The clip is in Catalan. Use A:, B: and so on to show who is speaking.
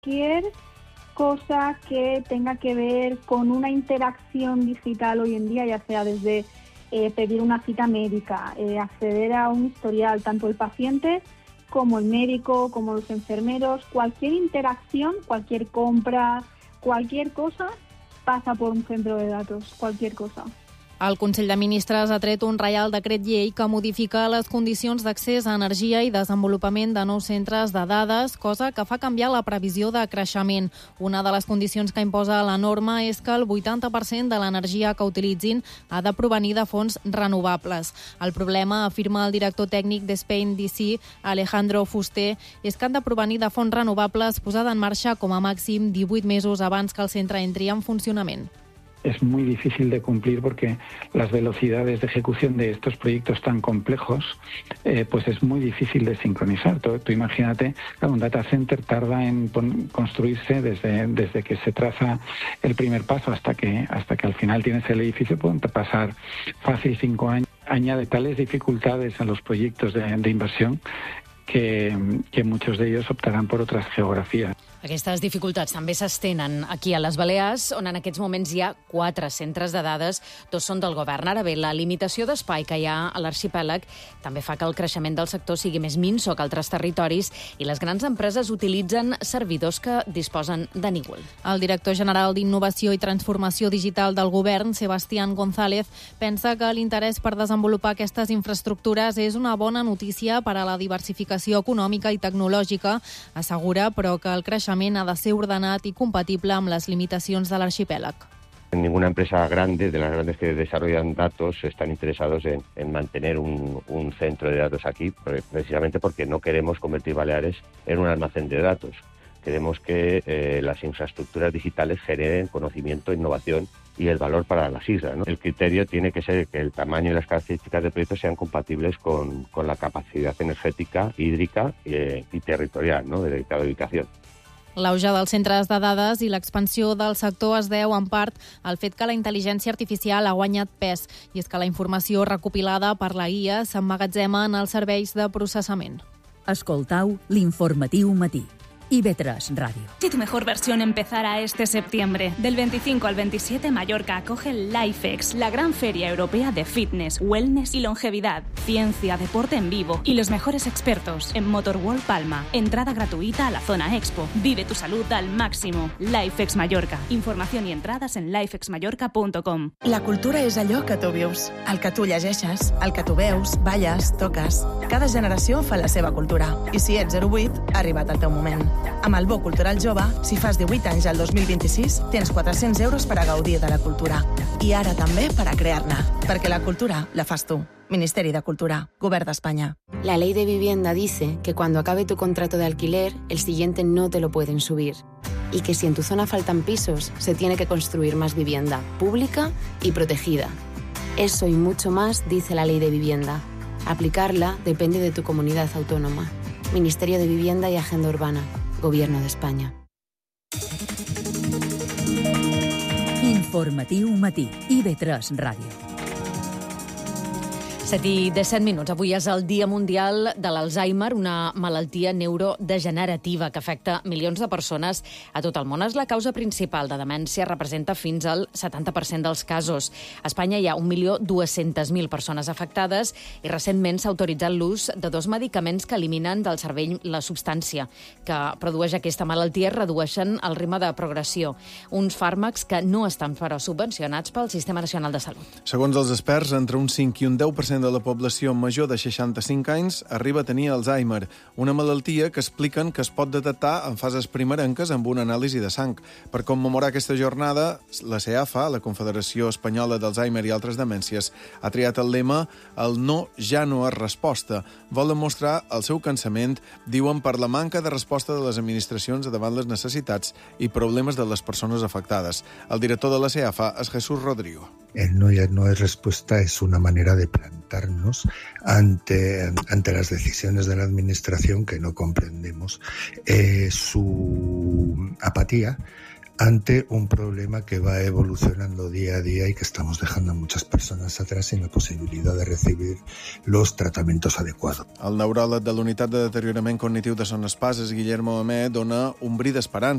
A: Cualquier cosa que tenga que ver con una interacción digital hoy en día, ya sea desde pedir una cita médica, acceder a un historial, tanto el paciente como el médico, como los enfermeros, cualquier interacción, cualquier compra, cualquier cosa passa por un centre de datos, cualquier cosa.
B: El Consell de Ministres ha tret un reial decret llei que modifica les condicions d'accés a energia i desenvolupament de nous centres de dades, cosa que fa canviar la previsió de creixement. Una de les condicions que imposa la norma és que el 80% de l'energia que utilitzin ha de provenir de fonts renovables. El problema, afirma el director tècnic d'Spain DC, Alejandro Fuster, és que han de provenir de fonts renovables posada en marxa com a màxim 18 mesos abans que el centre entri en funcionament.
C: Es muy difícil de cumplir porque las velocidades de ejecución de estos proyectos tan complejos, pues es muy difícil de sincronizar. Tú imagínate, un data center tarda en construirse desde que se traza el primer paso hasta que al final tienes el edificio, pueden pasar fácil 5 años. Añade tales dificultades a los proyectos de inversión que muchos de ellos optarán por otras geografías.
D: Aquestes dificultats també s'estenen aquí a les Balears, on en aquests moments hi ha 4 centres de dades, 2 són del govern. Ara bé, la limitació d'espai que hi ha a l'arxipèlag també fa que el creixement del sector sigui més minso que altres territoris i les grans empreses utilitzen servidors que disposen de nígol.
B: El director general d'Innovació i Transformació Digital del govern, Sebastián González, pensa que l'interès per desenvolupar aquestes infraestructures és una bona notícia per a la diversificació econòmica i tecnològica, assegura, però que el creixement ha de ser ordenat i compatible amb les limitacions de l'arxipèlag.
E: Ninguna empresa grande, de las grandes que desarrollan datos, están interesados en mantener un centro de datos aquí, precisamente porque no queremos convertir Baleares en un almacén de datos. Queremos que las infraestructuras digitales generen conocimiento, innovación y el valor para las islas, ¿no? El criterio tiene que ser que el tamaño y las características del proyecto sean compatibles con la capacidad energética, hídrica y territorial, ¿no? de cada ubicación.
B: L'auge dels centres de dades i l'expansió del sector es deu, en part, al fet que la intel·ligència artificial ha guanyat pes, i és que la informació recopilada per la IA s'emmagatzema en els serveis de processament.
F: Escoltau l'Informatiu Matí. IB3 Radio.
G: Si tu mejor versión empezara este septiembre, del 25 al 27, Mallorca acoge LifeX, la gran feria europea de fitness, wellness y longevidad, ciencia, deporte en vivo y los mejores expertos en Motorworld Palma. Entrada gratuita a la zona Expo. Vive tu salud al máximo. LifeX Mallorca. Información y entradas en lifexmallorca.com.
H: La cultura és allò que tu vius, el que tu llegeixes, el que tu veus, balles, toques. Cada generació fa la seva cultura. I si ets 08, ha arribat el teu moment. Amb el Bo Cultural Jove, si fas 18 anys al 2026, tens 400 euros per a gaudir de la cultura. I ara també per a crear-ne, perquè la cultura la fas tu. Ministeri de Cultura, Govern d'Espanya.
I: La Ley de Vivienda dice que cuando acabe tu contrato de alquiler, el siguiente no te lo pueden subir. Y que si en tu zona faltan pisos, se tiene que construir más vivienda, pública y protegida. Eso y mucho más dice la Ley de Vivienda. Aplicarla depende de tu comunidad autónoma. Ministerio de Vivienda y Agenda Urbana. Gobierno de España.
F: Informatiu Matí. IB3 Ràdio.
D: 7:17. Avui és el Dia Mundial de l'Alzheimer, una malaltia neurodegenerativa que afecta milions de persones a tot el món. És la causa principal de demència, representa fins al 70% dels casos. A Espanya hi ha 1.200.000 persones afectades i recentment s'ha autoritzat l'ús de 2 medicaments que eliminen del cervell la substància que produeix aquesta malaltia i redueixen el ritme de progressió. Uns fàrmacs que no estan, però, subvencionats pel Sistema Nacional de Salut.
J: Segons els experts, entre un 5 i un 10% de la població major de 65 anys arriba a tenir Alzheimer, una malaltia que expliquen que es pot detectar en fases primerenques amb una anàlisi de sang. Per commemorar aquesta jornada, la CEAFA, la Confederació Espanyola d'Alzheimer i altres demències, ha triat el lema «El no ja no és resposta». Volen mostrar el seu cansament, diuen, per la manca de resposta de les administracions davant les necessitats i problemes de les persones afectades. El director de la CEAFA és Jesús Rodrigo.
K: El no ya no es respuesta es una manera de plantarnos ante las decisiones de la administración que no comprendemos su apatía ante un problema que va evolucionando día a día y que estamos dejando a muchas personas atrás sin la posibilidad de recibir los tratamientos adecuados.
J: El neuròleg de l'Unitat de Deteriorament Cognitiu de Son Espases, Guillermo Amé, dona un bri d'esperança.